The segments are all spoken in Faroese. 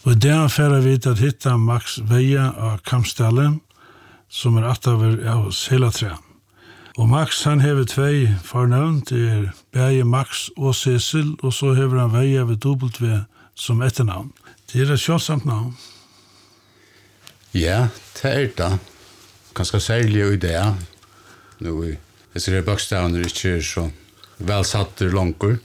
Og der færre vi at hitta Max Veia av Kampstallen, som attaver av Selatræ. Og Max, han hever 2 fornavn, det Berge Max og Cecil, og så hever han Veia ved W som etternavn. Det et sjålsamt navn. Ja, det det. Ganske særlig i det. Nå, jeg ser bokstavene ikke så velsatte langer.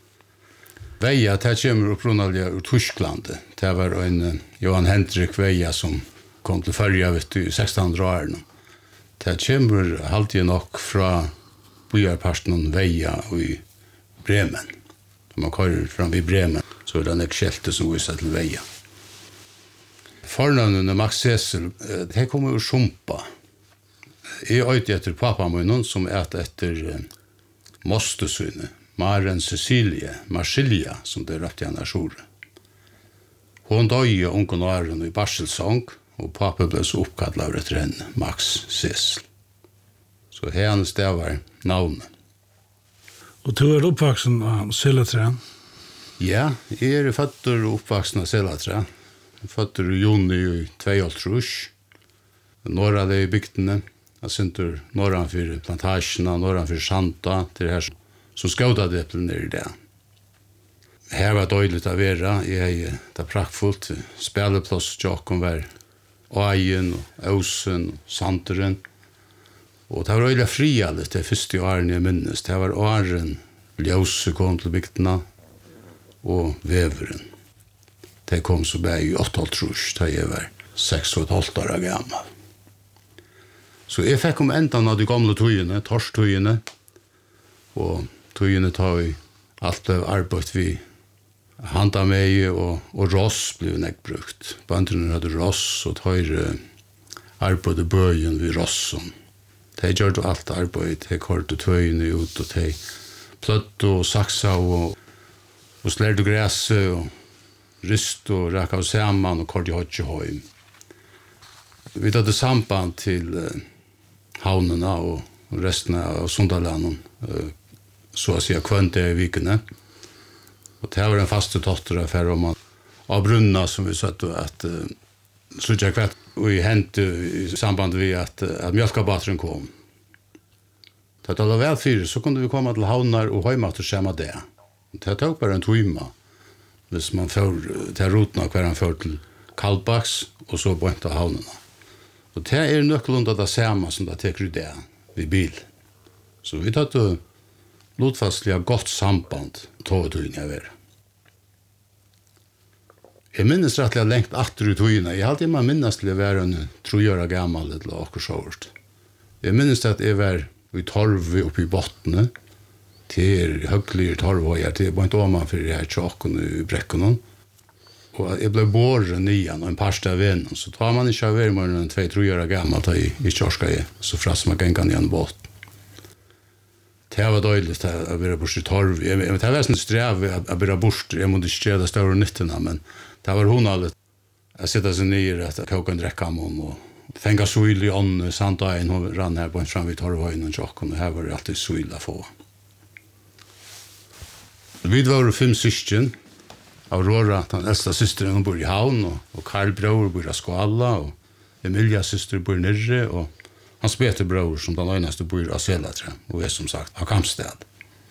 Veia, det kommer opprunnelig ur Tyskland. Det var en Johan Hendrik Veia som kom til Førja i 1600-årene. Det kommer alltid nok fra byarparten Veia i Bremen. Når man kører fram i Bremen, så det en skjelte som viser til Veia. Fornavnene Max Cecil, det kommer ur Sumpa. Jeg øyde etter pappa min, som etter mostesyne, Maren Cecilie, Marsilia, som det rett igjen sjore. Hun døde unge åren i barselsång, og pappa ble så oppkallet etter henne, Max Cecil. Så hennes det var navnet. Og du oppvaksen av Selatræ? Ja, jeg født og oppvaksen av Selatræ. Jeg født i juni i 2012. Några av de bygdene. Jeg syntes nåran for plantasjene, nåran for Santa, til det her som skaudet eplene i det. Her var døylig å være. Jeg det praktfullt. Spilleplass, Jakob var Øyen, Åsen, Sanderen. Og det var øyelig frialet det første årene jeg minnes. Det var åren Ljøse kom til bygdene og Veveren. Det kom så bare i 8,5 da jeg var 6,5 år gammel. Så jeg fikk om enda av de gamle tøyene, torstøyene, og tøyene tar vi alt av arbeid vi handa meg, og ross ble nek brukt. Bandene hadde ross, og tar arbeid i bøyen ved rossen. De gjør alt arbeid, de korte tøyene ut, og de pløtte og saksa, og slærte græse, og ryst og rakk av sammen, og korte hodje høy. Vi hadde samband til havnene og resten av Sundaland, så å si kvønte i vikene. Og det var en faste totteraffär om av brunna som vi satt at sluttet kvett og i hentet i samband med at mjölkabateren kom. Det var vel fyrt, så kunde vi komma til havnar og høymat og skjema det. Det tok bare en tøyma hvis man får til rotene hver han får til Kaldbaks og så på en av havnene. Og det nøkkelund av det samme som det teker det ved bil. Så vi tatt lotfastlig godt samband togtøyene jeg var. Jeg minnes rettelig lengt atter i tøyene. Jeg hadde ikke minnes til å være en 3 år gammel eller akkurat sjåvert. Jeg minnes at jeg var i torv oppe i bottene til høglige torvhøyer til på en åman for jeg tjokken i brekkene. Og jeg ble båret nyan og en parst av vennen. Så tar man ikke av mer enn 2-3 år gammel da i kjørska jeg, så frass man gengan igjen båt. Det var døylig å være bort i torv. Det var sånn strev å være bort. Jeg måtte ikke gjøre det større nyttene, men det var hun alle. Jeg sitter seg nye at jeg koker en drekk av mån og fengt suil i ånden. Sandagen hun rann her på en fram i torvhøyen og tjokken, og her var det alltid suil å få. Vi var 5 syskjen. Aurora, den eldste systeren, bor i havn, og Karl bror bor i Skala, og Emilia syster bor nere, og hans Peter bror, som den eneste bor i Selatræ, og som sagt, av Kampstad.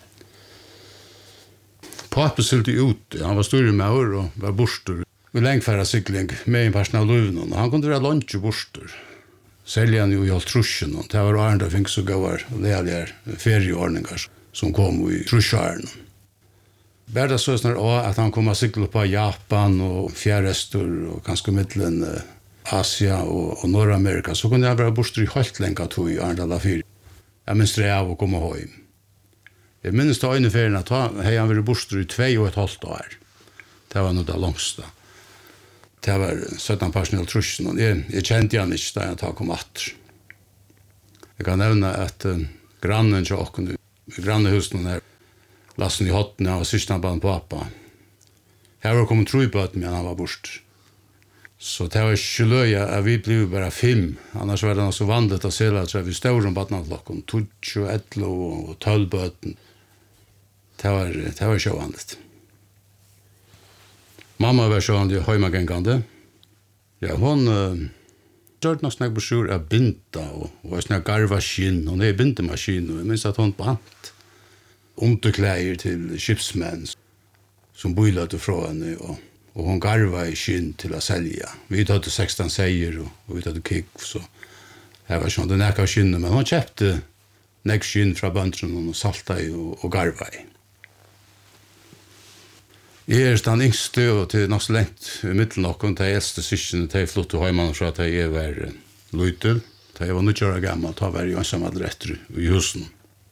Pappa sylte ut, han var stor med år, og var borster. Vi lengfærde sykling med en person av løven, og han kunne være lunch og borster. Selger han jo i alt trusjen, og det var Arne fikk så gavar, og det er ferieordninger som kom i trusjaren. Berda så snart at han kom å sykle på Japan og Fjærrestor og kanskje middelen Asia og Nordamerika, så kunne jeg være borster i helt lenge tog i Arndala 4. Jeg minns det av å komme hjem. Jeg minns det øyne ferien at han vært borster i 2,5 år. Det var noe det langste. Det var 17 personell trusen, og jeg kjente han ikke da jeg kom atter. Jeg kan nevne at grannen til åkken, grannehusen her, Lassen i hotten av sysna på en pappa. Her var kommet trojbøten men han var bort. Så det var ikke løye at vi ble bare 5. Annars var det noe så vanligt å se at vi stod om badnatlokken. 12, 11 og 12 bøten. Det var ikke vanligt. Mamma var sånn de heimagengande. Ja, hon gjør noe snakk brosjur av binda og snakk garva skinn. Hon er bindemaskin og jeg minns at hon bant underklæger til skipsmenn som bøylade fra henne og hon garva i skinn til å selja. Vi hadde 16 seier og vi hadde kikk, så her var sånn det nekka skinnet, men hon kjøpte nekk skinn fra bøndren og salta i og garva i. Jeg er stand yngste og til nok så lengt i middelen nokken til eldste syskene til flott til heimann fra at jeg var løytel, til jeg var 90 år gammel, til jeg var jo ensamhet etter i husen.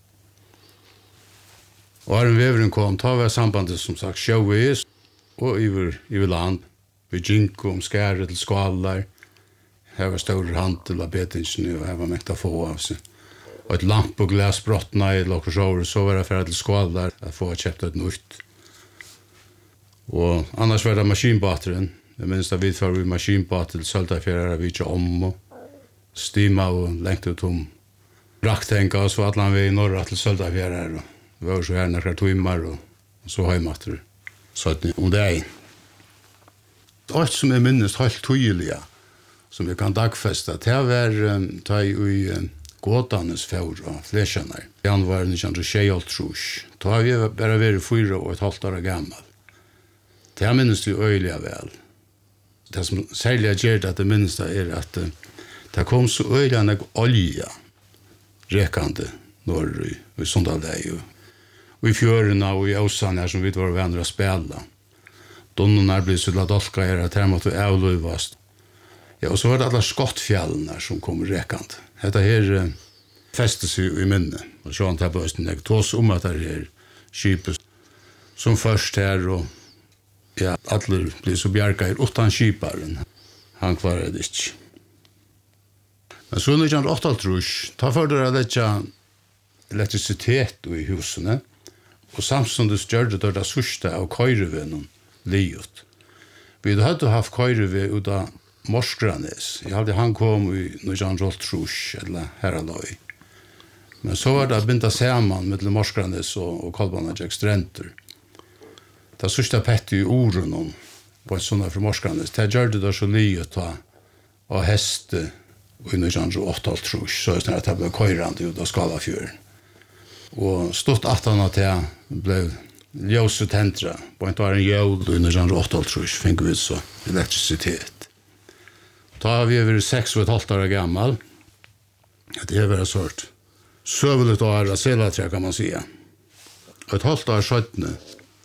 Og her en veveren kom, ta var sambandet som sagt sjøvis, og iver land, vi gynko om skære til skvalar, her var større handel av betingsene, og her var mekta få av seg. Og et lamp og glas brottna i lokkersåret, så var det ferdig til skvalar, at få kjøpt et nytt. Og annars var det maskinbateren, jeg minns da vi var maskinbater til Søltafjæra, vi ikke om, og stima og lengt ut om raktenka, og så var vi i norra til Søltafjæra, og vi var så her nekkert timmar, og så heimater, sånn om det er. Alt som jeg minnes helt tydelig, som vi kan dagfesta, det var ta i gåtanes fjord og flesjanar. Januar 1926, da har vi bare vært 4,5 år gammal. Det minnes vi øyelig vel. Det som særlig gjør at det minnes det er at det kom så øyelig enn olje rekande når i Sundalei og i fjørene og i Åsan her som vi var venner å spela. Donnene ble så la dolka her at her måtte avløyvast. Ja, og så var det alle skottfjallene som kom rekande. Dette her festes jo i minne. Og så han tar på høsten, jeg tås at det her skipet som først her og ja, alle blir så bjerga her utan skiparen. Han klarer det ikke. Men så 1938, da førte det lette elektrisitet i husene, og samtidig gjør det sørste av køyrevennen livet. Vi hadde haft køyreve ut av Morskranes. Jeg hadde han kom i 1938, eller Heraløy. Men så var det binda sammen med Morskranes og Kolbanajek Strenter. Det sørste pettet i oren på en sånn fra Morskranes. Det gjør det så livet av heste i 1938, så er det ble køyrande ut av Skalafjøren. Og stått 18 at jeg ble ljøse tentra. På en var en jøl i 1938, fikk vi så elektrisitet. Da har vi vært 6,5 år gammal. Det har vært sort søvelig år av selatræ, kan man si. Og et halvt år skjøttene,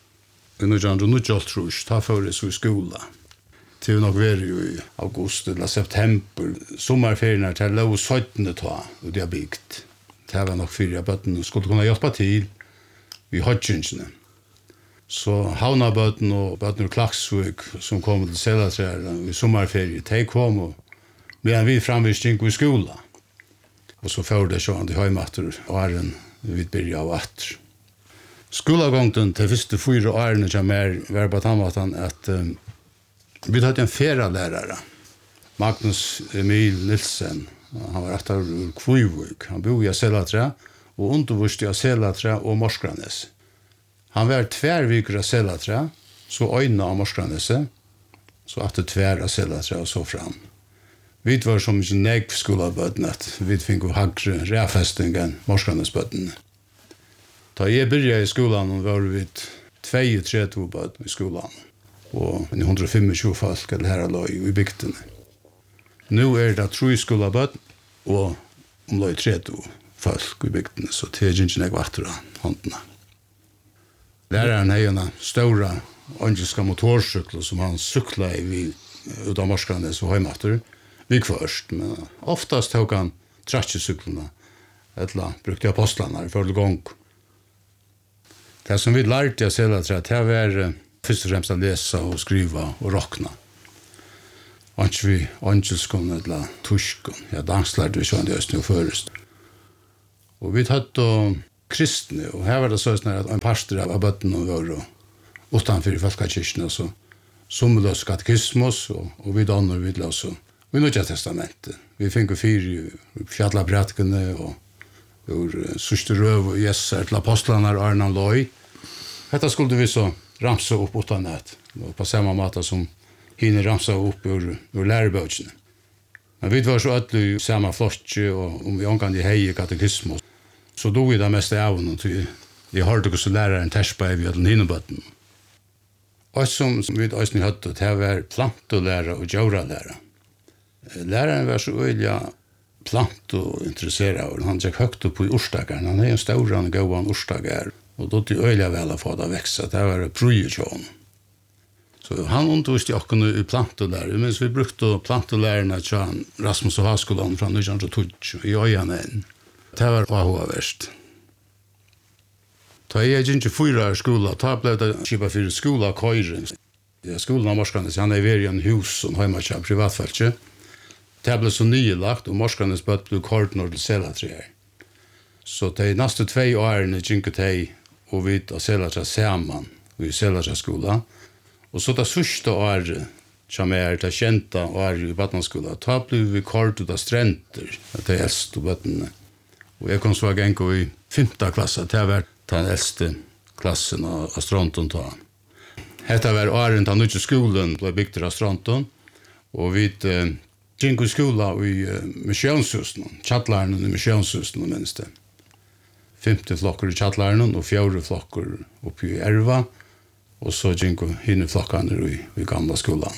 i 1928, da får jeg så i skola. Til nok var jo i august eller september. Sommerferien er til lov 17. ta, og det har bygd. Det var nok 4 bøttene skulle kunne hjelpe til i hodgensene. Så havnabøtten og bøtten og Klaksvik som kom til Selatræer i sommerferie, de kom og medan vi framvisning i skola. Og så får det sånn til høymatter og æren vi begynner av atter. Skolagångten til første 4 årene som var på tannmaten at vi hadde en feralærere, Magnus Emil Nilsen. Han var etter Kvøyvøk. Han bor i Selatræ og undervurste i Selatræ og Morskranes. Han var 2 viker av Selatræ, så øyne av Morskraneset, så etter 2 av Selatræ og så fram. Vi var som ikke negv skolabøtten at vi fikk jo hagre ræfesting enn Morskranesbøtten. Da jeg begynte i skolen var vi 32 bøtten i skolen, og 125 folk eller her lå i bygdene. Nå er det 3 skolabøtten, og lå i 30 folk i bygdene, så det er ikke negv etter håndene. Læreren har en stora engelska motorsykler som han sykla i ut av Morskranes og Høymatter. Vi først, men oftast tok han tratsjesyklene, eller brukte apostlarna i forhold gong. Det som vi lærte av Selatræ, det var først og fremst å lese og skrive og råkna. Ikke vi engelskon eller tyskon, ja, danslærte vi sånn det østene og først. Og vi tatt og kristne, og her var det sånn at en pastor av bøttene var utenfor i Folkekirken, og så sommeløs katekismos, og vi donner vi løs, og vi nødja testamentet. Vi fikk 4 fjallabratkene, og sørste røv og jesser til apostlarna og Arnan Loi. Dette skulle vi så ramse opp uten at og på samma måte som hinner ramsa upp ur lærebøkene. Men vi var så alle i samme flotje, og om vi omgang i hei katekismus, så dog vi det meste av noe, til jeg hørte hvordan læreren terspa i den hinnebøtten. Og som vi også hadde, det var plantolærer og djøralærer. Læreren var så øyelig plantointeresseret, han gikk høyt opp i orsdageren, han er en stor og god orsdager, og da til øyelig vel å få det vekse, det var prøyekjån. Så han underviste okken i plantolærer, mens vi brukte plantolærerne til Rasmus og Haskolan fra 1912 i Øyanen. Det var avhåverst. Da jeg gikk ikke 4 år skola, da ble det kjipet for skola køyren. Skolen av Morskranes, han er ved i en hus som hjemme til privatfeltet. Det ble så nylagt, og Morskranes ble kort når til Selatreer. Så de neste 2 årene gikk de og vi av Selatreer sammen i Selatreer skola. Og så det sørste året som det kjente året i Badmanskola, da ble vi kort ut av strenter, det eldste og bøttene. Og jeg kom så gang i 5. klasse, det var den eldste klassen av Stronton. Dette var året da nødvendig skolen ble bygd av Stronton, og vi gikk i skola i misjonshusen, tjattlærene i misjonshusen, minst det. 50 flokker i tjattlærene og 4 flokker oppe i Erva, og så gikk hinne flokkene i gamla skolan.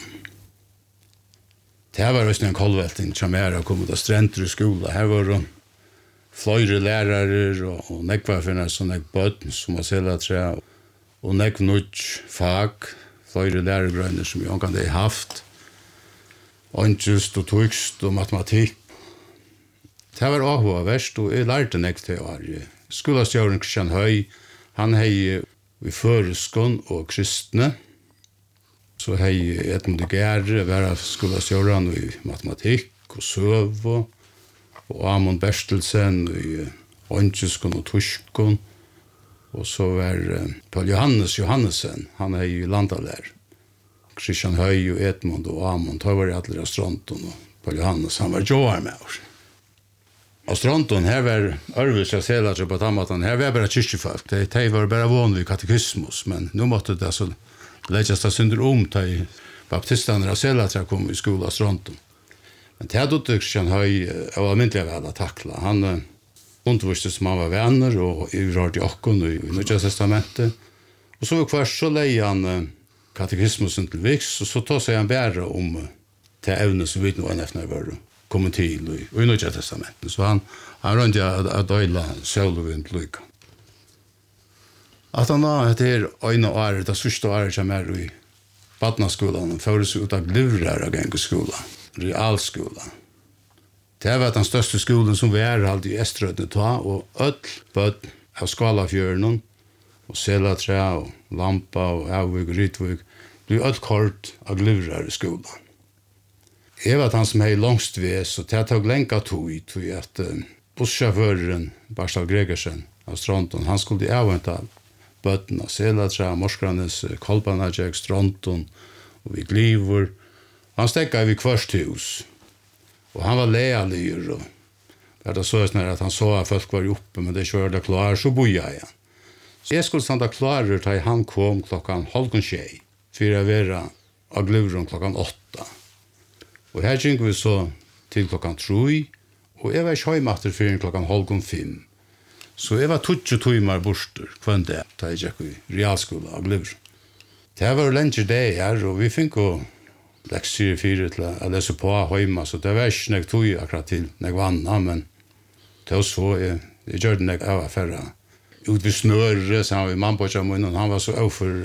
Det var også en kolvelting som å komme til strenter i skola. Her var det flere lærere og nekvarfinner som bøtten som var Selatreer, og nødt fag, flere lærergrønner som vi omgang hadde haft, åndjust og tøkst og matematikk. Det var avhåverst, og jeg lærte nekt til å være. Skolastjøren Kristian Høy, han hei i føreskån og kristne. Så hei Edmund Gere, være skolastjøren i matematikk og søv, og Amund Berstelsen i åndjuskån og tuskån. Og så var Paul Johannes Johannesen, han hei i landalær. Kristian Høy og Edmund og Amund, da var det alle av Stronton, og Paul Johannes, han var joar med oss. Og Stronton, her var Ørvis og Selatreer på Tamatan, her var bare kyrkjefolk, de var bare vanlig katekismus, men nå måtte det så legges det synder til baptistene av Selatreer kom i skola av Stronton. Men det hadde Kristian Høy og almindelig vel å takle. Han underviste som han var venner, og i rart i okken i Nødja Testamentet. Og så først så leie han katekismusen til Viks, og så tar seg han bare om det evne som vi nå enn efter var kommet til i Nødja Testamentet. Så han rønte å døyla sjølvind lykke. At han da etter øyne året, det sørste året som i Badnaskolen, føres ut av Glivrar av gengeskola, realskola. Det var den største skolen som vi alltid i Estrødene ta, og bøtt av Skalafjørnen, og Selatreer, og Lampa, og Avvig, og Rytvig, ble kort av Glivrar i skolen. Jeg var han som hei langst ved, så det tog lenka tog at bussjåføren Barstav Gregersen av Stronton, han skulle avventa bøtten av Selatreer, Morskranes, Kolpanajek, Stronton, og vi Glivor. Han stekka i kvart hus, og han var lealig, og det så at han så at folk var oppe, men det kjørte klar, så boi jeg igjen. Så jeg skulle standa klarer til han kom 12:30, for å være av Glivron 8:00. Og her gikk vi så til 3:00, og jeg var ikke høymatter før 5:30. Så jeg var 20 timer borster kvann det, da jeg gikk i realskola av Glivron. Det var lenge det her, og vi fikk jo lekser 4 til å lese på høyma, så det var ikke nek tog akkurat til nek vanna, men det var så, jeg gjør det nek av affæra ut ved snøre, så han var i mannbåtja munnen, han var så overfor,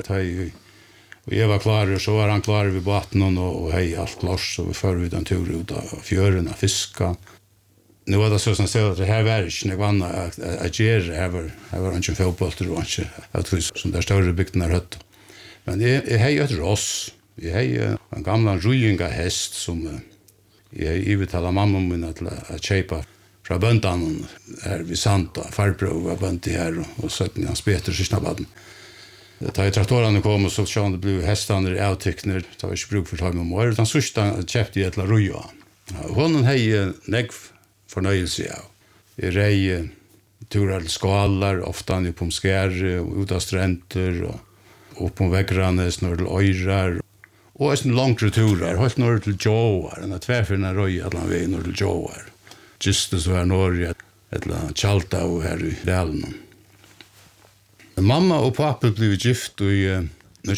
og jeg var klar, så var han klar ved båten, og hei alt klars, og vi fører ut en tur ut av fjøren, av fiska. Nå var det så som sier at det her var ikke nek vanna å gjøre, her var ikke en fjøbolter, og ikke som det større bygden er høtt. Men jeg hei et ross, jeg hei en gamla rujinga hest som jeg ivetala mamma min til å kjeipa fra bøndan her vid Santa, farbror var bønt i her, og 17 hans Peter Sysnabaden. Da traktorene kom, så sjån det ble hestene avtykner, det var ikke bruk for tag med mor, utan sørste kjepte jeg til å ruja. Hånden hei negv fornøyelse av. Jeg rei turer til skalar, ofte i Pomskjære, og ut av strenter, upp på väggarna snör till Øyrar och en långre turer helt norr till Joar en tvärförna röj allan vägen norr till Joar just så här norr eller Chalta och här i Dalen. Mamma och pappa blev gift i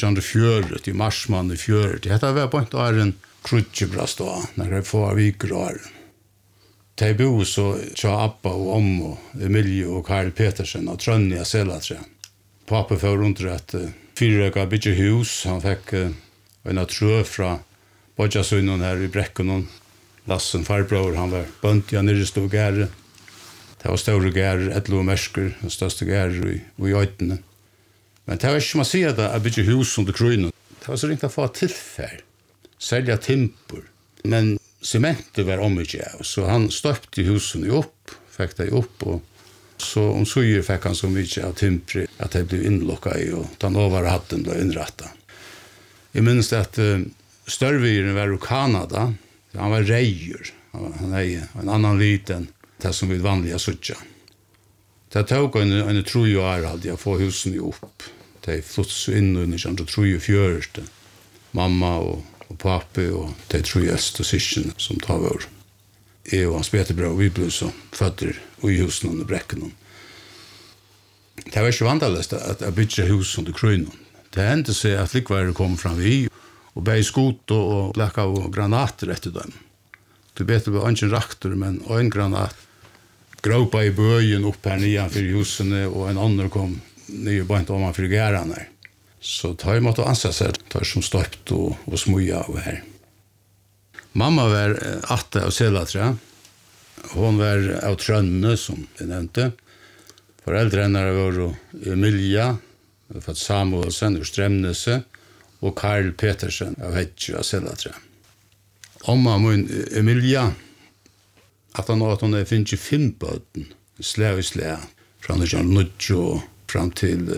i marsman i fjörret. Det var på en krutjebrast då när det får vikrar. De bo så tja Abba och Om och Emilie och Karl Petersen och Trönja Selatre. Pappa får runt att fyrröka bygge hus. Han fick en trö från Bodjasunnen här i Bräckon. Lassen farbror, han var böntja nere stod gärre. Det var stora gärre, ett lov märsker, den största gärre i öjtene. Men det var inte man säger att bygge hus under krunen. Det var så ringt att få tillfärd. Sälja timpor. Men cementet var omycket av. Så han stöpte husen upp, fick det upp och så om suger fick han så mycket av timpor att det blev inlockat i och den övre hatten blev inrättad. Jag minns att störviren var i Kanada. Han var rejur. Han är en annan liten det som vi vanliga sucha. Det tog en 3 år hade jag få husen upp. Det flyttade in under 3-4. Mamma och pappa och de 3 äldsta syskon som tar vår. Jag och hans Peterbra och vi blev så födder i husen under Bräcken. Det var inte vandalest att bygga hus under krunen. Det hände sig att likvärre kom fram vi och bäg skot och bläcka och granater efter dem. Det bättre var inte en raktor men en granat gråpa i böjen upp här nian för husen och en annan kom ner bara inte om man för gäran där. Så tar jag mot att ansa sig tar som stöpt och smuja av här. Mamma var 8 av Selatre. Hon var av Trönne som jag nämnde. Föräldrarna var Emilia, för Samuelsen ur Strömnese och Karl Petersen av Hedge av Selatre. Omma min Emilia att hon finns 5 böten slä från 1990 fram till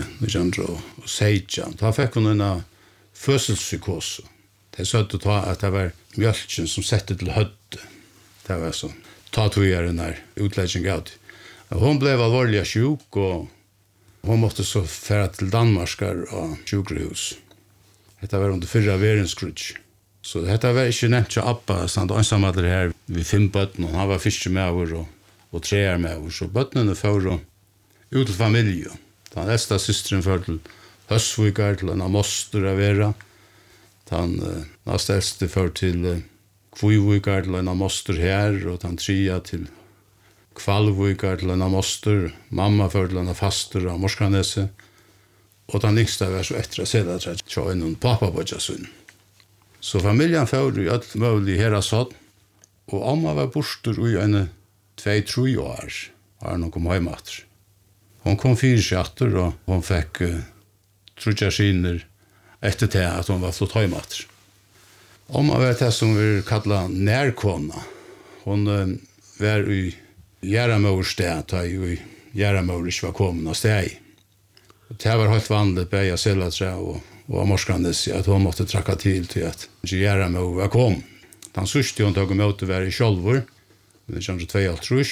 1916. Då fick hon en födselspsykos. Det sa att det var mjölken som sätter till hödde. Det var så. Tatuerade när utläggning gav. Hon blev allvarligt sjuk och hon måste så färra till Danmark och sjukhus. Det var under 4 världskrig. Så detta var inte nämnt till Abba, så han ensamma här vid 5 bötten och han var fiske med över och 3 med över. Så bötterna för ut till familj. Den äldsta systern för till Hösvikar till en moster av era. Den nästa äldste för till Kvivikar till en moster här och den 3 till Kvalvikar till en moster. Mamma för till en faster av Morskanese. Och den yngsta var så efter att säga att jag en pappa på Jasun. Så familjen får i allt möjligt här satt. Och Amma var borster i en 2-3 år. Har hon kom hem efter. Hon kom 4 år och hon fick trutjaskiner efter det att hon var flott hem efter. Amma var det som vi kallar närkona. Hon var i Järamörsted i Järamörs var kommen av steg. Det var helt vanligt bäja Selatre och Morskandes att hon måste tracka till att Järamör var kom. Den sista hon tog emot var i Kjolvor. Det känns 2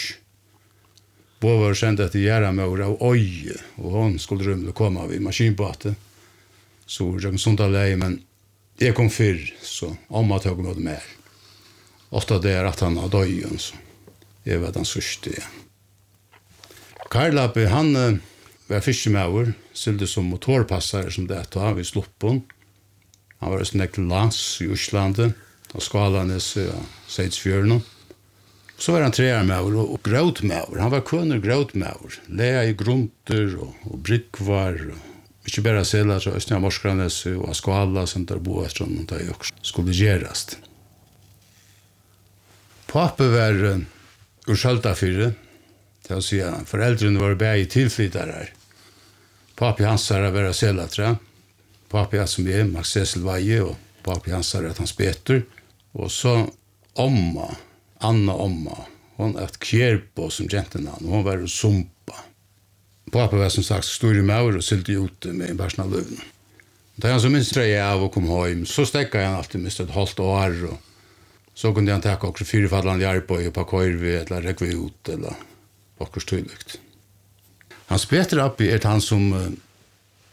Båvar sände till Järamör av Öje och hon skulle rymla komma vid maskinbåten. Så jag sånt där men jag kom för så Amma tog emot mer. 8 dagar att han har döjen så. Det var den sista. Karl han var fiskemauer, sylde som motorpassare som det tar vid Sloppen. Han var snäckt lands i Oslandet, av Skalanes och Seidsfjörnen. Så var han träarmauer och gråtmauer. Han var kunnig gråtmauer. Lea i grunter och brickvar. Inte bara sälja så Östnia Morskranes och Skala som där bo efter honom där också skulle gerast. Pappa var ur Sköltafyrre. Det vill säga föräldrarna var bäg i tillflyttare. Pappi Hansara var Selatre. Pappi som är Max Cecil Vaje och pappi Hansara att han speter. Och så Omma, Anna Omma. Hon ett kjerpo som gentenamn. Hon var Sumpa. Pappi var som sagt stor i maur och sylte ut med en barsna lövn. Da han så minst 3 av och kom hem så stäckade han alltid minst ett halvt år. Och så kunde han täcka också 4-fallande arbete på korvi eller räkva ut eller bakårs tydligt. Hans Peter Appi han som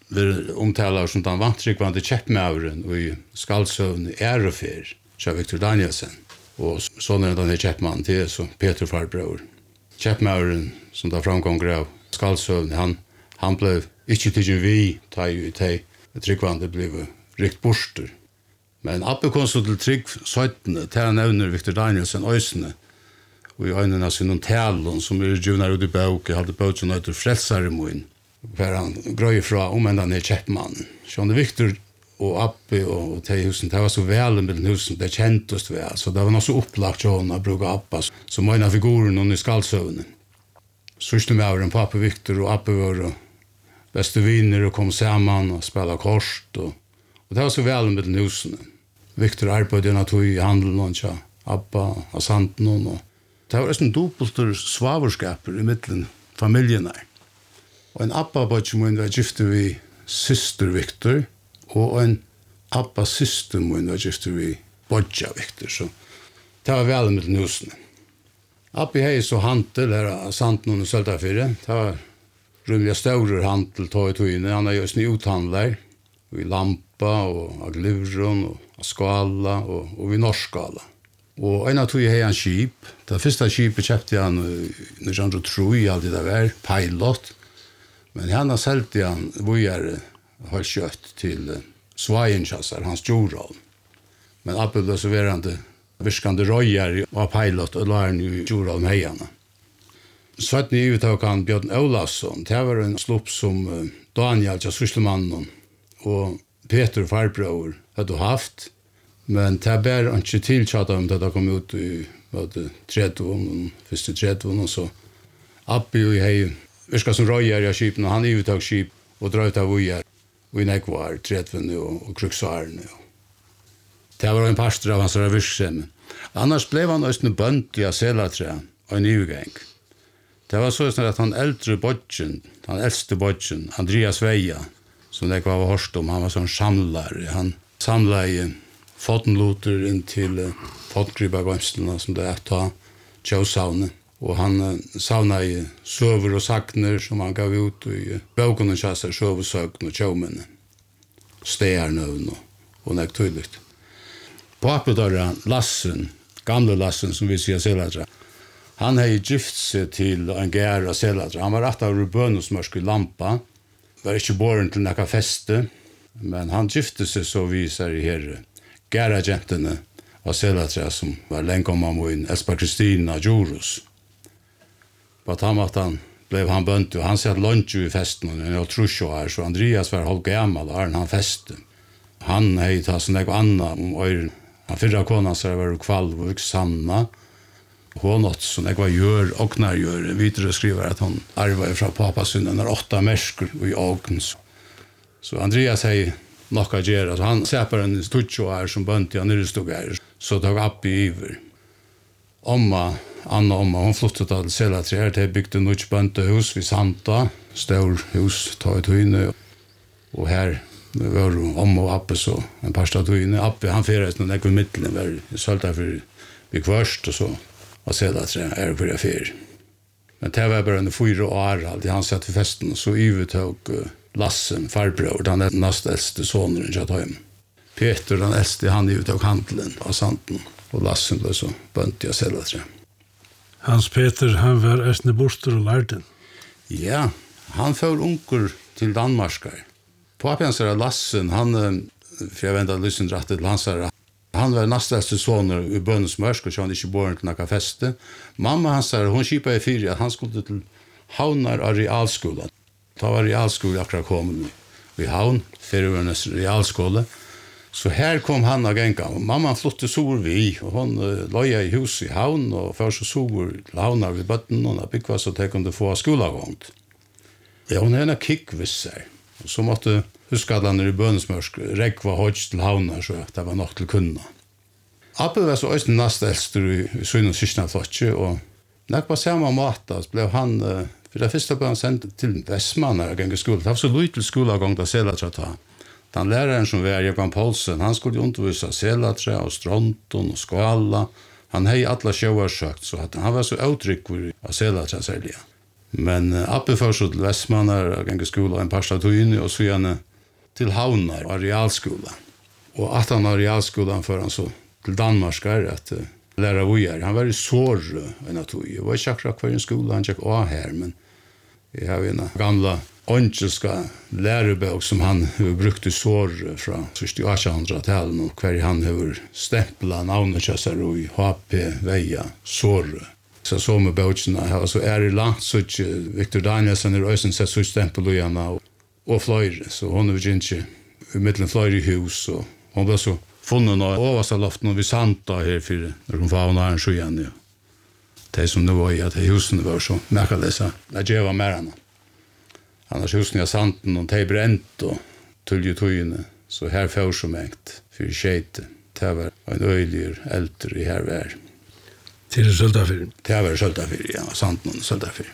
vi omtalar som den vantrykvande kjeppmauren i skaldsøvn Ærefer, så Victor Danielsen. Og så når den her kjeppmannen til, så Peter Farbror. Kjeppmauren, som da framgånger av skaldsøvn, han ble ikke tidsen vi, ta i tryggvande ble rikt borster. Men Abbe kom så til Trygg 17, til han nevner Victor Danielsen øysene, og i øynene av sin talon, som junar ut i bøk, hadde bøk som nøyter frelsaremoen, for han grøy fra omvendan i kjeppmannen. Så Victor og Abbe og de husen, det var så vel med den husen, det kjentest vel, så det var noe så opplagt til å bruke Abba, som var en av figuren under skaldsøvnen. Sørste med av den pappa Victor og Abbe var beste viner og kom sammen og spela kort, og det var så vel med den husen. Victor arbeidde natur i handelen og tja Abba og Santen og det var en dobbelter svaverskaper i middelen familien her. Og en Abba-bodje min var gifte vi syster Victor, og en Abba-syster min var gifte vi bodja Victor, så det var vel med den husen. Abba hei så hantel her av Santen og Søltafire, det var rymlig større hantel tog i togene, han er jo sni uthandler, i Lampa og av Glivron og av Skala og vi Norskala. Og en av tog hei han skip, det første skipet kjøpte han når han tror i alt det der, Pilot, men han har selgt han vujere har kjøtt til Svainkjassar, hans Jorholm. Men Abbe ble så verande virkande røyer av Pilot og la han i Jorholm heierne. 17 i uttak han Bjørn Olavsson, det var en slupp som Daniel, ja, Syslemannen, og Peter Farbror hadde haft, men det bare ikke tilkjøtt om det kom ut i første 30, og så Abbe og jeg virket som røyer av skipen, og han i uttak skip og drøyt av uger, og i nekvar 30 og kruksvarene. Det var en pastor av hans virksomhet. Annars ble han også bønt i Selatre og en nygang. Det var så at han eldre bodgen, han eldste bodgen, Andreas Veia, som det var hørst om, han var sånn samlare. Han samlet i fotenloter inn til fotengrypagømslene, som det ta tjøsavne. Og han savnet i søver og sakner, som han gav ut i bøkene kjasser, søversøkene og tjømene. Sternøvn og nek tydligt. Pappa der Lassen, gamle Lassen, som vi sier Selatra, han hei gift seg til en gær av Selatra. Han var rett av bønnesmørsk i Lampa, var ikke båren til nekka feste, men han gifte seg så viser i herre gæragentene av Selatra, som var lenge om han min Espa Kristina Djurus. På at han ble han bønt, og han satt lunch i festen, og jeg tror ikke her, så Andreas var halv gammel, og han feste. Han hei tatt sånn ekko anna om øyren. Han fyrra kona så var kvalv og sanna. Hon åt sånn ekko gjør, oknar gjør, videre skriver at han arvar fra papasynden, er 8 mersker i åken. Så Andreas hei nokka gjerra, så han ser på en stutjo her som bønt i han nyrestog her, så tog Abbe iver. Anna omma, hon flyttet til Selatre her, til bygde nødt bøntehus vid Santa, stor hus, ta i tøyne, og her var omma og Abbe så, en par statuine. Abbe, han fyrer noen ekve middelen, var sølta for vi kvørst, og så var Selatre her for jeg fyrer. Men det var bare en 4 år, alltid han satt for festen, og så ivetog Lassen, farbror, den nest eldste sonen i Tjatøym. Peter, den eldste, han ivetog handelen av Santen, og Lassen ble så bønt i Selatre. Hans Peter, han var æstne borster og lærden. Ja, han får unger til Danmarkar. Papens er Lassen, han, for jeg ventet lysen rettet til hans her, han var nasteste soner i bønnesmørsk, og så han ikke båren til noen feste. Mamma hans her, hun kjipet i 4, at han skulle til Havnar av realskolen. Da var realskolen akkurat kommet i Havn, Fyrøvernes realskole. Så her kom han og genga. Mamma flyttet sår vi, og hun løya i hus i Havn, og først så sår til Havnar ved bøtten, og da bygg var så til kunne få skolagångt. Ja, hun er en kikkviss her. Og så måtte huske at han i bønnesmørsk, rekva høyt til Havnar, så det var nok til kunna. Abbe var så øyne neste eldster i Søyn og Syrsna Flotje, og nek på samme måte ble han, for det første ble han sendt til Vestmannar og genge skole. Det var så lyd til skolagångt av Selatra. Den læreren som var Jørgen Poulsen, han skulle undervisa Selatre og Stronton og Skala. Han hei alla sjåar søkt, så han var så utrykkur av Selatre særlig. Men Appe først til Vestmannar, gikk skola en par statuine, og så gjerne til Havnar, av realskola. Og at han av realskolan før han så til Danmarskar, at læra vujar. Han var i Sårö en av tog. Jeg var ikke akkurat hver en skola, han gikk av her, men jeg har en gamla onkelska lærebøk som han har brukt i Sårö fra 1800-tallet, og hver han har stempla navnet kjøsar i HP Veia Sårö. Så med bøkene, altså i langt, så ikke Victor Danielsen i Øysen sett så stempel i henne, og fløyre, så hun har ikke i middelen fløyre i hus, og hun ble så funnet noe overste loften og vi santa her for når hun var nær en sjøen. Ja. Det som det var i at husene var så merkeløse. Det gjør var mer enn. Annars husene er santen og de brent og tullige tøyene. Så her får så mengt for skjete. Det var en øyligere eldre i her vær. Til Søltafyr? Det var Søltafyr, ja. Santen og Søltafyr.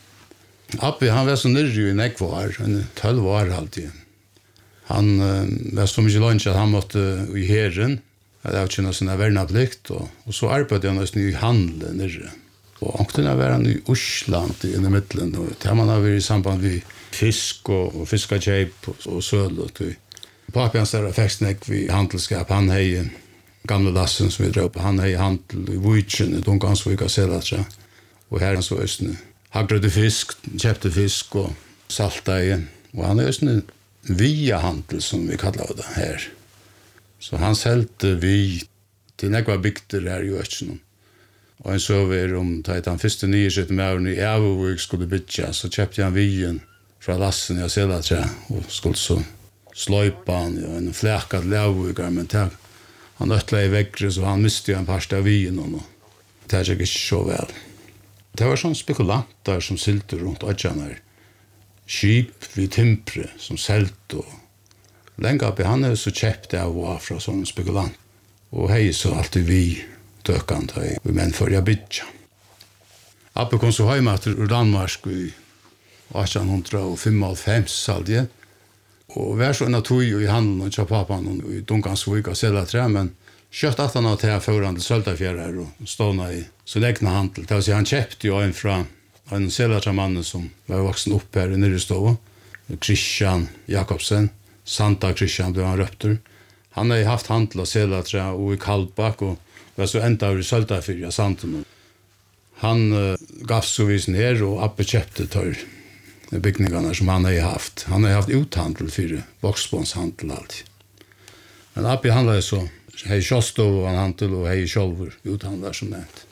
Appi, han var så nyrre i nekvar. 12 år alltid. Han var så mye lunch at han måtte i herren, at jeg kjenne sin vernaplikt, og så arbeidde han nesten i handel nere. Og ångten var han i Osland i midtelen, og der man har vært i samband med fisk og fiskakjeip og søl. Papi hans der fikk vi handelskap, han hei gamle lassen som vi drev på, han hei handel i Vujtjen, i Dungansvika, Selatra, og her han så østene. Hagrødde fisk, kjøpte fisk og salta igjen, og han er østene via handel som vi kallar det her. Så han selte vi til nekva bygder her i Øtjen. Og en så var at han første nye sitt med i Evevik skulle bygge, så kjøpte han vien fra lassen i Selatra og skulle så sløypa han i en flækat Levevik, men han øtla i vekkre, så han miste en par av vien og det gikk ikke så vel. Det var sånn spekulanter som silte rundt Øtjen her. Skip vid timpre som selt og lenge oppi han er så kjøpt av og fra sånne spekulant og hei så alltid vi døkant hei vi menn for jeg bytja. Appe kom så heimater ur Danmark i 1855 saldige og vær så en av tog i handelen og kjøp papan i Dungansvik og Selatra, men kjøtt at han av til foran til Søltafjærer og stående i sin egna handel. Det vil si han kjøpte jo en fra en Selatra-mannen som var voksen opp her i Nyrestova, Christian Jakobsen, Santa Christian ble han røpter. Han har haft handel av Selatra og i Kaldbak, og var så enda av i Søltafyr i Santen. Han gav så visen her, og Appe kjøpte tar bygningene som han har haft. Han har haft uthandel for voksbåndshandel alltid. Men Appe handlet så, hei kjøstov og handel, og hei kjølver uthandler som nevnt.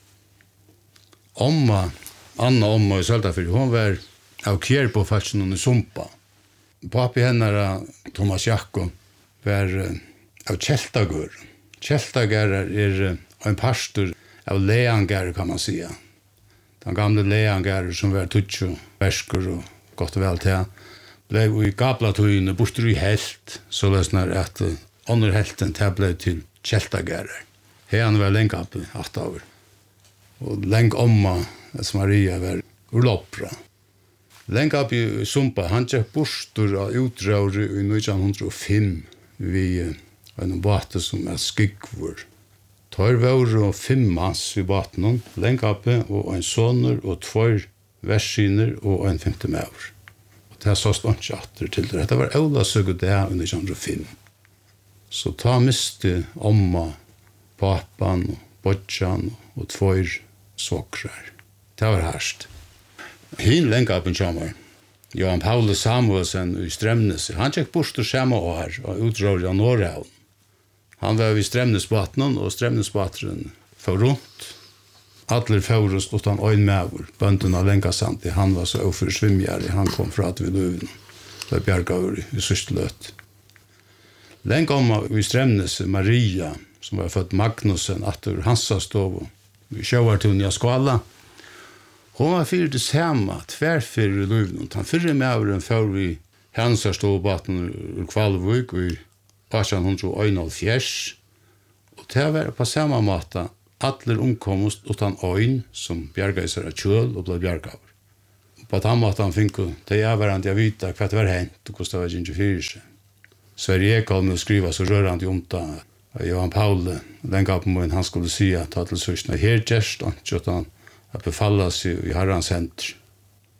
Anna i Søltafyr, hun var av kjær på faktisk i Sumpa. Papi henne, Thomas Jakob, var av Kjeltagør. Kjeltagør er en pastor av Leangær, kan man säga. Den gamle Leangær som var tutsi versker og godt og vel til, ble i gablatøyene borster i helt, så løsner at under helten til ble til Kjeltagør. Her var lenge oppe, 8 år. Og lenge omma, Maria var urlopra. Lenge opp i Sumpa, han gikk borster av utrøyre i 1905 vi en båt som Skikvur. Tar var 5 manns i båten, lenge oppe, og en soner og 2 verskiner og en 50 maur. Det så stått ikke til det. Det var Ola søgget det i 1905. Så ta miste omma, papan, bodjan og 2 sokrar. Det var härst. Hin lenge opp en kjammer. Johan Paulus Samuelsen i Stremnes. Han gikk bort og samme år og utrøyde av Norrhavn. Han var i Stremnesbaten, og Stremnesbaten for rundt. Alle fører stod han øyn med over. Bønden av Lengasandi, han var så overfor svimgjære. Han kom fra til Løven. Det var bjergaver i Systeløt. Lenge om i Stremnes, Maria, som var født Magnussen, atter Hansastov, i Sjøvartun i Skala. Hon var fyrir det samme, tverrfyrir i Løven. Han fyrir med over en før i Hansastov-baten ur Kvalvøk i 1841. Og det var på samme måte alle omkomst utan øyn som bjerga i seg av kjøl og ble bjerga over. På den måten fikk det avhverande jeg vite hva det var hent og hvordan det var ikke fyrir seg. Sverige Ekholm skriva så rørande om det. Johan Paule, den gav på min, han skulle si at til sørsene her gjerst, og han at befalla seg i herrans henter.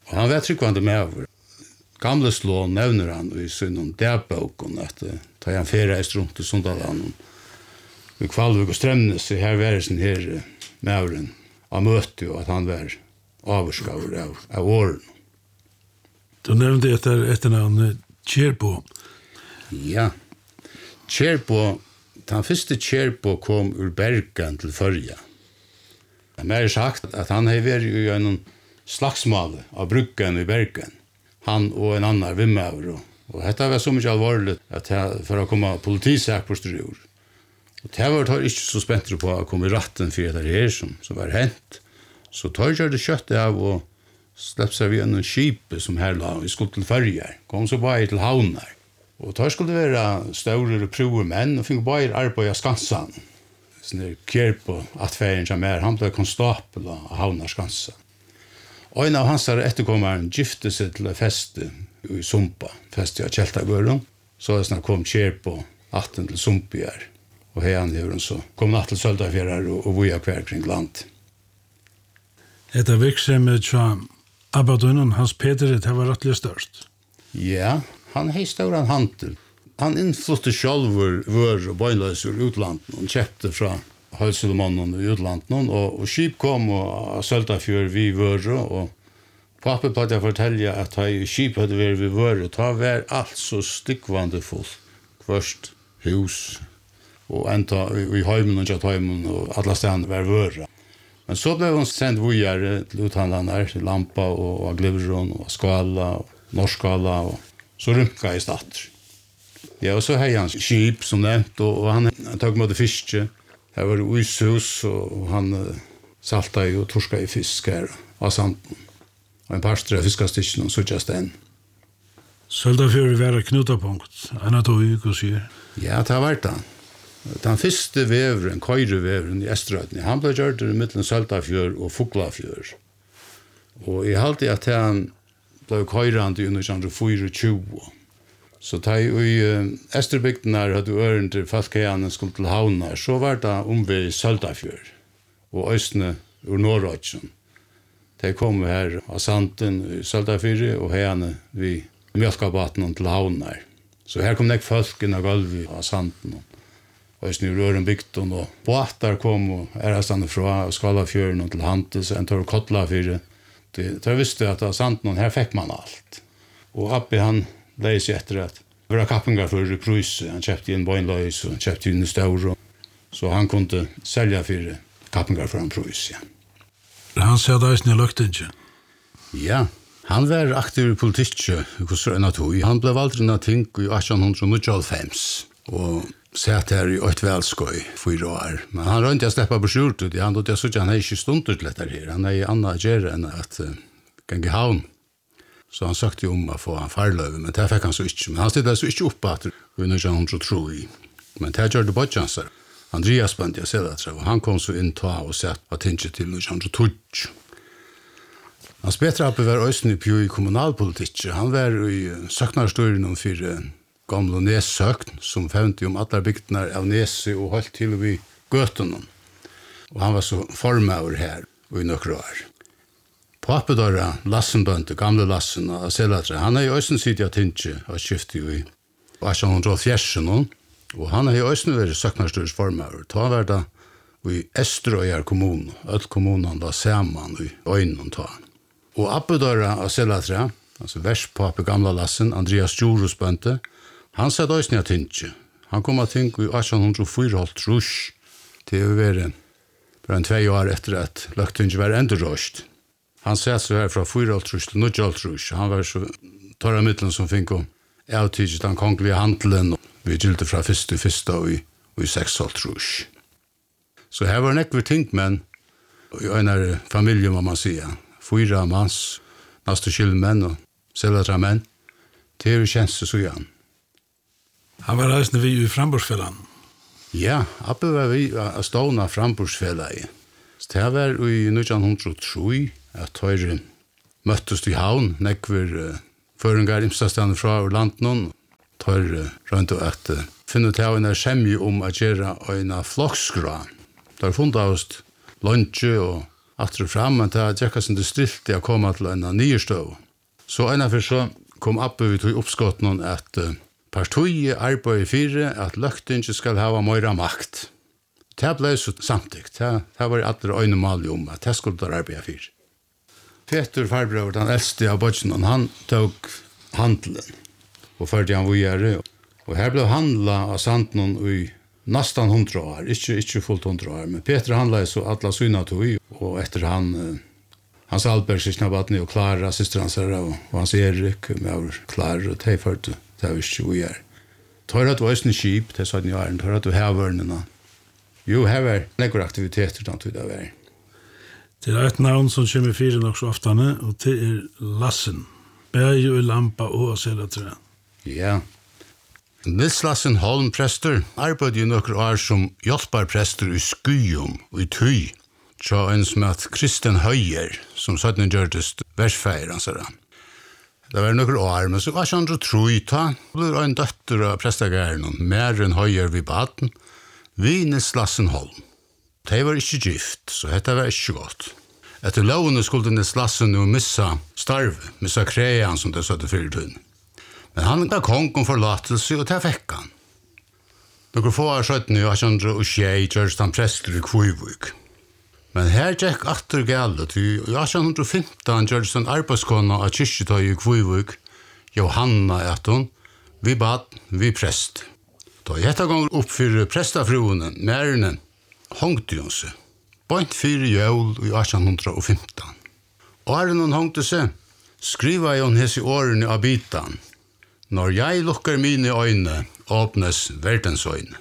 Og han var tryggvande med over. Gamle slå nevner han i sin dærbøkken at ta han ferreist rundt i Sundaland i Kvalvik og Strømnes her var det sin her mauren av møte og at han var avskaver av åren. Du nevnte etter navnet Kjerbo. Ja, Kjerbo, den første Kjerbo kom ur Bergen til Førja. Det er sagt at han har vært i en slagsmål av bruggen i Bergen. Han og en annan vimmaver. Og dette var så mye alvorlig at for å komme politisak på styr. Og det var ikke så spent på å komme i ratten for det her som var hent. Så tar jeg det kjøttet av og släpp sig vid en skip som här la i skulle till Förjar. Kom så bara till havnar. Och tar skulle det vara större prover män och fick bara arbeta Skansan. Sån kär på affären som han blev konstapel av havnar Skansan. Och en av hans efterkommaren gifte sig till en fest i Sumpa, fest i Kältagörren. Så snart kom kär på 18 till Sumpier. Och här han så kom natt till Söldafjärar och voja kvar kring land. Detta virksomhet som Abadunen, hans Peter, det var rettelig størst. Ja, han hei stauran handel. Han innflytte sjálfur vör og bøynløs ur utlandet. Han kjøpte fra Høyselemannen i utlandet, og skip kom og Søltafjør vi vör, og pappa platt jeg fortelja at skip hadde vært vi vör, og ta var alt så stikkvande fullt. Først hus, og enda i heimen og kjattheimen, og alle stedene var vöra. Men så blev hon sendt vujare til uthandlarna, til Lampa og Glivron og Skala og Norskala og så rymka i stater. Ja, og så hei han skip som nevnt, og han tog med fiske. Her var det uishus, og han salta i og torska i fisk her av sanden. Og en parstre av fiskastisjen og suttjast den. Søldafjør var et knutepunkt, en av 2 uker sier. Ja, det har vært det. Den første veveren, køyreveveren i Estrøyden, han ble gjort i midten Søltafjør og Fuglafjør. Og jeg halte at han ble køyrande i 1924. Så da i Estrøybygden her hadde øren til Falkeianen skulle til Havnar, så var det omvei Søltafjør og Østene ur Norrøyden. De kom her av Sanden i Søltafjør og heiane vi mjölkabaten til Havnar. Så her kom nek folk inn av gulvet av Sanden. Og i Rørenbygden, og båtar kom og erastande fra Skalafjøren til Hantes, en tar Kotlafjøren. Det visste at av Sanden, her fikk man alt. Og Abbi han leis etter at det var kappingar for Prøyse. Han kjøpte inn bøynløys og kjøpte inn i Stauro. Så han kunne selja for kappingar for Prøyse. Han sa det i løgtinge. Ja, han var aktiv i politikk i Han ble valgt inn av ting i 1895. Og sett her i 8 velskøy 4 år. Men han rønte jeg sleppa på skjortet. Han tog jeg så han ikke stunder til dette her. Han annet gjerne enn at genge havn. Så han søkte om å få han farløve, men det fikk han så ikke. Men han stedde så ikke opp at vi nødde han tro i. Men det gjør det bodjanser. Andreas bønte jeg selv at og han kom så inn ta og sett at han ikke til nødde han tog. Hans Peter Abbe var også i kommunalpolitikk. Han var i søknarstorien for gamle Nessøkn, som fevnte alle bygdene av Nese og holdt til vi gøtene. Og han var så formøver her i noen år. Pappedåra Lassenbønte, gamle Lassen av Selatre, han i Østen sitt av Tinche og skiftet i 1840, og han i Østen vært søknarstørs formøver. Ta var det i Estrøyar kommune, alle kommunene var sammen i øynene ta. Og Appedåra av Selatre, altså verspappe gamle Lassen, Andreas Djurusbønte, han satt Østen av Tinche. Han kom av Tinche i 1804 til å være bare 2 år etter at Løgtinge var endurrøst. Han satt så her fra 4 til 9. Han var så torra middelen som fikk å avtidget den kongelige handelen, og vi gylte fra 1. og i 6. Så her var nekve tingmenn, og i en familie, må man si. 4 manns, nesten kylmenn og selatra menn. Det er jo kjenstet så igjen. Han var reisende vi i Framborsfjellan. Ja, Abbe var vi av stående Framborsfjellan. Det var i 1903, at høyre møttes i havn, nekver føringar imstastene fra landen, høyre rundt og at finne til en skjemje om å gjøre en flokkskra. Der funnet av oss lunsje og Atru fram, men det tjekka sin det stilt til å komme til en nye støv. Så en av så kom Abbe vi til oppskotten at partiet arbeider fire at løgtingen skal ha mer makt. Det ble så samtidig. Det var alle øyne malige om at det skulle da arbeide fire. Peter farbror, den eldste av bøtjen, han tok handelen og førte han videre. Og her ble handlet av Sandnon i nesten 100 år, ikke fullt 100 år, men Peter handlet så alle syna tog, og etter Hans Alberg, Sysnabatni og Klara, syster hans her, og Hans Erik, med Klara, og de førte, det var ikke vi er. Tar at du var en skip, det sa den i åren, tar at du hevørnene. Jo, her var nekker aktiviteter, da tog det var. Det et navn som kommer fire nok så ofte, og det Lassen. Bæge og lampa og selatræ. Ja. Nils Lassen Holm prester arbeidde i noen år som hjelperprester i Skyum og i Tøy, så en som het Kristen Høyer, som sånn gjørtes versfeier, han sa det. Det var noen år, men så var ikke han tro i ta. Det ble en døtter av prestegæren, mer enn Høyer vid baden, vi Nils Lassen Holm. De var ikke gift, så dette var ikke godt. Etter lovene skulle Nils Lassen jo missa starve, missa krean som det satte fyrir tunn. Men han ga kongen forlatelse, og det fikk han. Noen få år 1720 gjørs han prester i Kvøyvøk. Men her gikk atter gale, til i 1815 gjørs han arbeidskona av kyrkjetøy i Kvøyvøk, Johanna etter vi bad, vi prest. Da jeg etter gang oppfyrer prestafruene, mærene, hongte hun seg. Bønt 4 jøl i 1815. Åren hun hongte seg, skriva jeg hun hese årene av bitan. Når jeg lukker mine øyne, åpnes verdens øyne.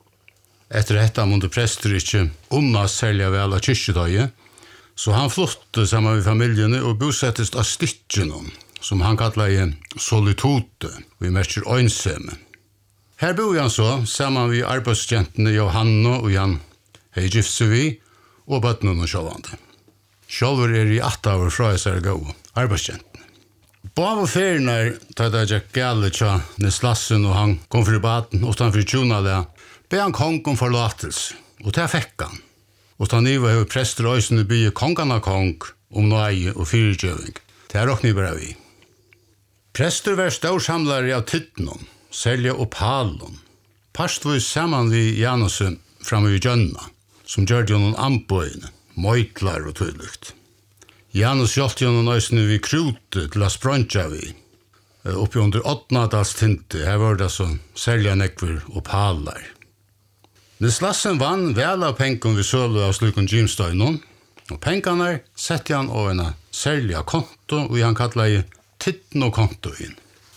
Etter dette måtte prester ikke unna særlig vel av kyrkjetøyet, så han flyttet sammen med familiene og bosettes av Stittjenon, som han kallet solitude, vi merker øynsemme. Her bor han så, sammen med arbeidsjentene Johanna og Jan, hei gift seg vi, og bøttene og sjåvande. Sjålver i 8 år fra jeg ser gode arbeidsjentene. Bav og ferien da det gikk gale tja Nils Lassen og han kom for baden utenfor Tjonale, be han kongen forlatelse, og det fikk han. Og da niva har prester øysene bygge kongen av kong om nøye og fyrirgjøving. Det er okni bare vi. Prester var størsamlare av Tittnon, Selja og Palon. Pastvis saman vi Janusen framme i Gjønna, som gjør det noen anbøyene, møytlar og tydelykt. Janus hjaldt jo noen øysene vi krute til å sprøntja vi. Oppi under 8-dals tinte, her var det så Selja nekver og Palar. Nils Lassen vann vel av pengen vi sølu av slukon Jimstøynon, og pengene sette han av en Selja konto, og han kallet Tittno konto inn.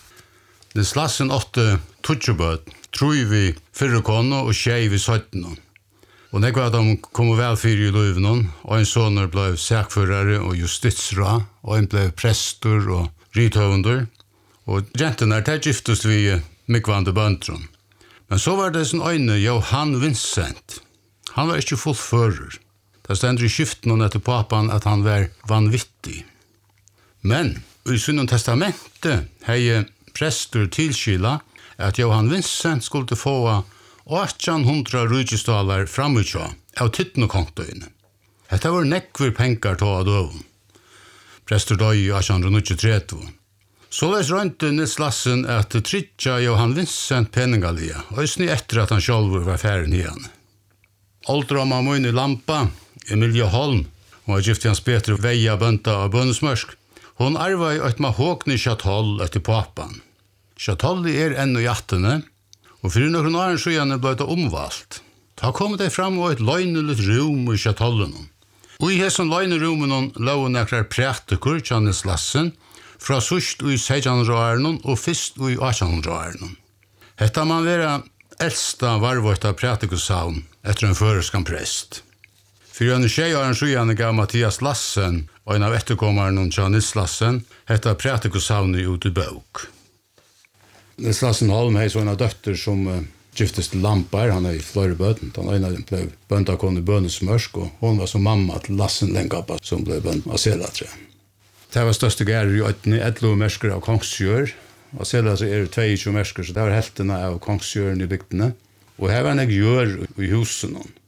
Nils Lassen åtte tutsjebøt, tror vi 4 kono og 6 vi 17. Og det var at de kom vel fyrir i løyvene, og en soner ble sækførere og justitsra, og en ble prester og rithøvender. Og jentene der giftes vi mykvande bøndron. Men så var det sin øyne Johan Vincent. Han var ikke fullfører. Det stender i skiften etter papan at han var vanvittig. Men i Synden testamentet hei prester tilskila at Johan Vincent skulle få 1800 rujestalar framutja av Tittno-kontoene. Dette var nekver pengar ta av døven. Prester døy i 1893. Så les rønte Nils Lassen at tritja Johan Vincent peningalia, og sni etter at han selv var færen igjen. Oldroma Moine Lampa, Emilie Holm, hun var gift i hans Peter Veia bønta av Bønnesmørsk. Hun arva i et mahogni chatoll etter papan. Chatolli ennå i 18, og fyrir noen åren siden ble det omvalgt. Da kom det fram og et løgneligt rom i chatollen. Og i hessen løgnerommen lå nekrar prætikur til Nils Lassen, fra sust i 1600-åren og fyrst i 1800-åren. Hetta man være eldsta varvåta prætikussavn etter en føreskan prest. Fyrir en 6 åren siden gav Mathias Lassen og en av etterkommeren til Nils Lassen hetta prætikussavnet ut i bøk. Nils Lassen Holm hei så en av døtter som giftes til Lampar, han i Flørebøten. Den ene ble bøndakone i Bønnesmørsk, og hun var som mamma til Lassen Lengkappa, som ble bønd av Selatre. Det var største gærer i 11 mersker av Kongsjør. Av Selatre 22 mersker, så det var heltene av Kongsjøren i bygdene. Og her var en gjør i husen.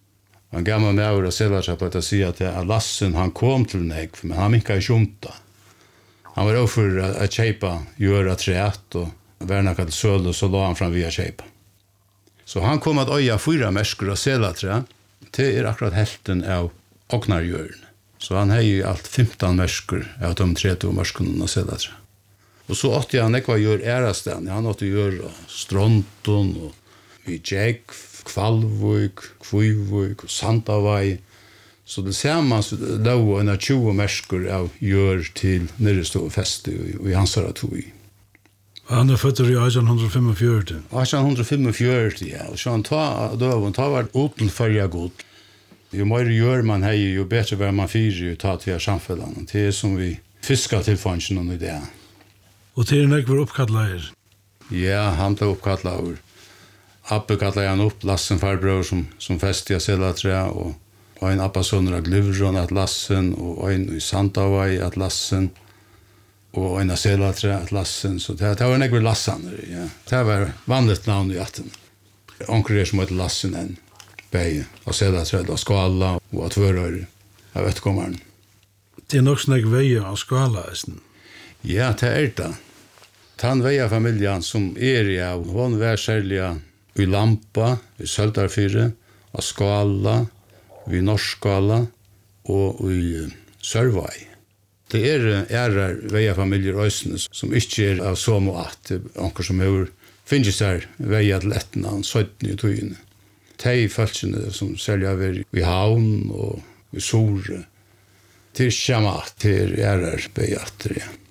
Han gammal med att sälja sig på att säga att Lassen han kom till Negv, men han minkade sjunta. Han var offer att köpa, göra träet och värna till söl och så la han fram via köpa. Så han kom att öja 4 märskor och sälja trä. Det akkurat hälften av Ognarjörn. Så han har ju allt 15 märskor av de 30 märskorna och sälja trä. Och så åtte han ekva gör ärastan. Han åtte göra Stronton och i Jägg, Kvalvik, Kvivik och Sandavai. Så det ser man då en 20 märskor av gör till nere fäste i Hansara tog. Han är född i 1845. 1845, ja. Och så han tar var utan förja god. Ju mer gör man här, ju bättre var man fyra ju ta till samhällen. Det är som vi fiskar till fanns någon idé. Och till när var uppkallar. Ja, han tog uppkallar. Abbe kallade han upp Lassen farbror som fästiga Selaträ och en appassoner av Gluvron att Lassen och en i Sandavai att Lassen och en av Selaträ att Lassen. Så det var några Lassan. Ja. Det var vanligt namn i atten. Onkel som heter Lassen än. Bäge och Selaträ och Skala och att vörör av utkommaren. Det är nog snägg väja av Skala. Ja, det är det. Den veja-familjen som av hon var särliga i Lampa, i Söldarfyre, i Skala, i Norskala och i Sörvaj. Det är veja-familjer ösne som inte av så mått, anker som finnes här veja till ettna, 17 i tøyene. De følelsene som säljer i Havn och i Sore, till Schamat, till veja-familjer.